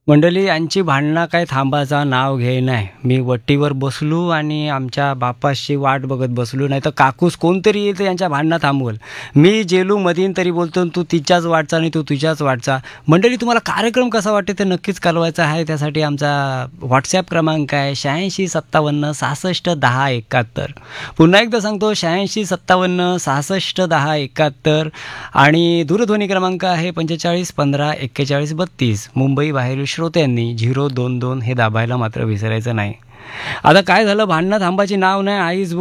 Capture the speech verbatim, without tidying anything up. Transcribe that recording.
मंडळी यांची भांडणं काय थांबायचं नाव घेईनाय. मी वट्टीवर बसलो आणि आमच्या बापाशी वाट बघत बसलो, नाही तर काकूस कोणतरी येईल तर यांच्या भांडणं थांबवल. मी जेलू मधीन तरी बोलतो तू तिच्याच वाटचा आणि तू तुझ्याच वाटचा. मंडळी तुम्हाला कार्यक्रम कसा वाटते ते नक्कीच कळवायचा आहे. त्यासाठी आमचा व्हॉट्सॲप क्रमांक आहे शहाऐंशी सत्तावन्न सहासष्ट दहा एकाहत्तर. पुन्हा एकदा सांगतो शहाऐंशी सत्तावन्न सहासष्ट दहा एकाहत्तर. आणि दूरध्वनी क्रमांक आहे पंचेचाळीस पंधरा एक्केचाळीस बत्तीस. मुंबई बाहेरील श्रोत्यांनी झिरो दोन दोन हे दाबायला मात्र विसरायचं नाही. आता काय झालं, भांडणं थांबायची नाव नाही. आईच